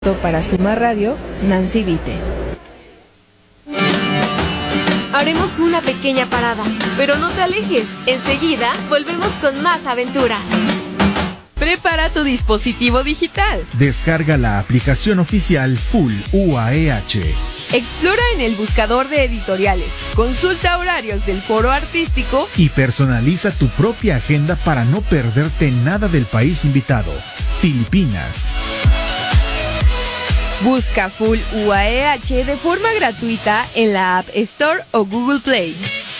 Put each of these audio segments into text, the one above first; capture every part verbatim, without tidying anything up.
Para Suma Radio, Nancy Vite. Haremos una pequeña parada, pero no te alejes. Enseguida volvemos con más aventuras. Prepara tu dispositivo digital. Descarga la aplicación oficial Full U A E H. Explora en el buscador de editoriales. Consulta horarios del foro artístico. Y personaliza tu propia agenda para no perderte nada del país invitado, Filipinas. Busca Full U A E H de forma gratuita en la App Store o Google Play.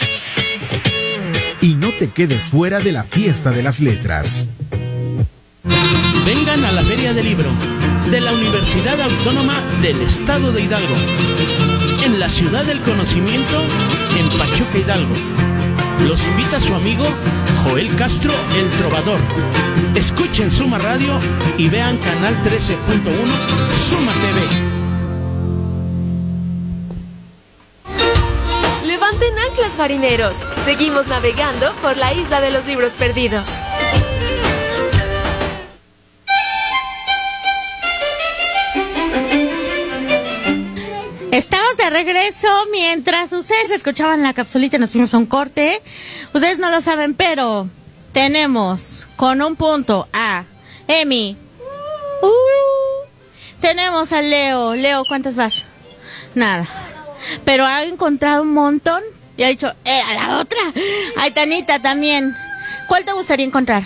Y no te quedes fuera de la fiesta de las letras. Vengan a la Feria del Libro de la Universidad Autónoma del Estado de Hidalgo, en la Ciudad del Conocimiento, en Pachuca, Hidalgo. Los invita su amigo Joel Castro, el Trovador. Escuchen Suma Radio y vean Canal trece punto uno Suma T V. Levanten anclas, marineros. Seguimos navegando por la isla de los libros perdidos. Estamos de regreso. Mientras ustedes escuchaban la capsulita, nos fuimos a un corte. Ustedes no lo saben, pero tenemos con un punto a Emi. Uh, tenemos a Leo. Leo, ¿cuántas vas? Nada. Pero ha encontrado un montón y ha dicho, eh, a la otra. Aitanita también. ¿Cuál te gustaría encontrar?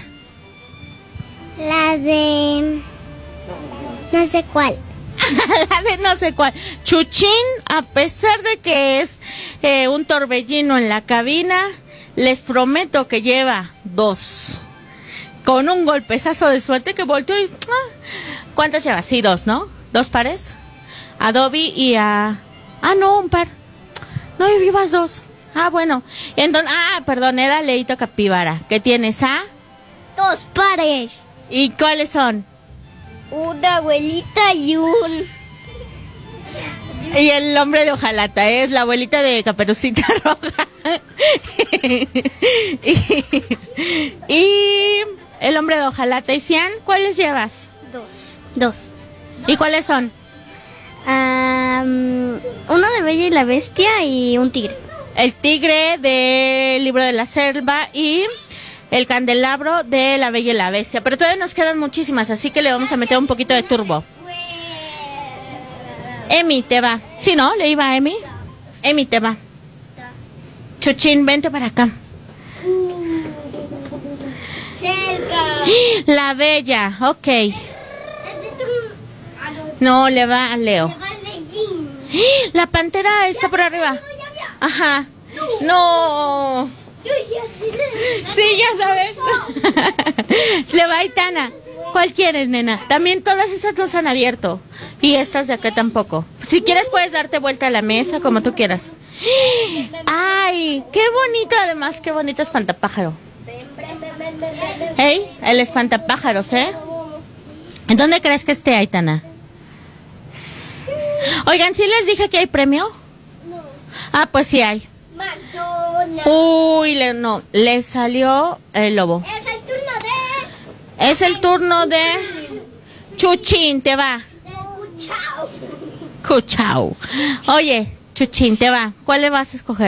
La de... no sé cuál. La de no sé cuál. Chuchín, a pesar de que es eh, un torbellino en la cabina, les prometo que lleva dos. Con un golpezazo de suerte que volteó y... Ah, ¿cuántas llevas? Sí, dos, ¿no? ¿Dos pares? A Dobby y a... Ah, no, un par. No, llevas dos. Ah, bueno. Entonces... Ah, perdón, era Leito Capibara. ¿Qué tienes, ah? Dos pares. ¿Y cuáles son? Una abuelita y un... Y el hombre de hojalata, es la abuelita de Caperucita Roja. y, y el hombre de hojalata. ¿Y Cian? ¿Cuáles llevas? Dos. Dos. ¿Y cuáles son? Um, uno de Bella y la Bestia y un tigre. El tigre del Libro de la Selva y... el candelabro de La Bella y la Bestia. Pero todavía nos quedan muchísimas, así que le vamos a meter un poquito de turbo. Emi, te va. ¿Sí, no? ¿Le iba a Emi? Emi, te va. Chuchín, vente para acá. Cerca. La Bella, ok. No, le va a Leo. La pantera está por arriba. Ajá. No. Sí, ya sabes. Le va a Aitana. ¿Cuál quieres, nena? También todas estas no se han abierto. Y estas de acá tampoco. Si quieres puedes darte vuelta a la mesa, como tú quieras. ¡Ay! ¡Qué bonito! Además, qué bonito espantapájaro. ¡Ey! El espantapájaros, ¿eh? ¿En dónde crees que esté, Aitana? Oigan, ¿sí les dije que hay premio? Ah, pues sí hay. Uy, le, no, le salió el lobo. Es el turno de... Es el turno de... Chuchín, te va. Cuchao. Cuchao. Oye, Chuchín, te va. ¿Cuál le vas a escoger?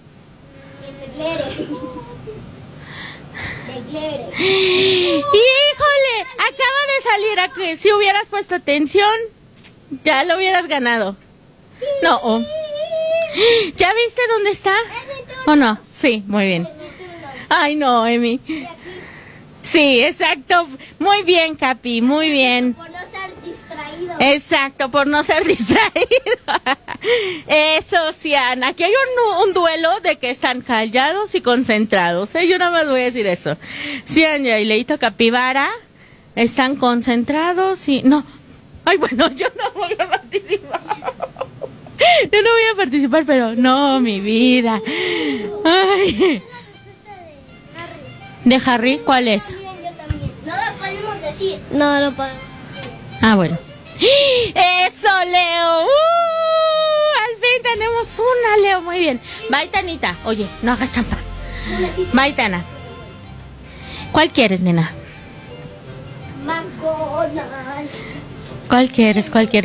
Híjole, acaba de salir aquí. Si hubieras puesto atención, ya lo hubieras ganado. No. Oh. ¿Ya viste dónde está? ¿O no? Sí, muy bien. Ay, no, Emi. Sí, exacto. Muy bien, Capi, muy bien. Por no ser distraído. Exacto, por no ser distraído. Eso, Cian. Aquí hay un, un duelo de que están callados y concentrados, ¿eh? Yo nada más voy a decir eso. Cian y Leito Capibara están concentrados y... No. Ay, bueno, yo no voy a participar. Yo no voy a participar, pero no, mi vida. Ay. ¿De Harry? ¿Cuál es? No lo podemos decir. No lo podemos. Ah, bueno. ¡Eso, Leo! ¡Uh! Al fin tenemos una, Leo. Muy bien. Baitanita. Oye, no hagas trampa. Baitana. ¿Cuál quieres, nena? McDonald's. ¿Cuál quieres? ¿Cuál quieres?